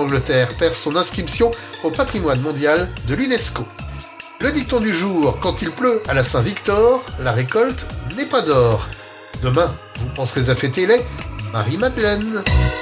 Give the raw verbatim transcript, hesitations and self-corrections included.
Angleterre perd son inscription au patrimoine mondial de l'UNESCO. Le dicton du jour, quand il pleut à la Saint-Victor, la récolte n'est pas d'or. Demain, vous penserez à fêter les Marie-Madeleine.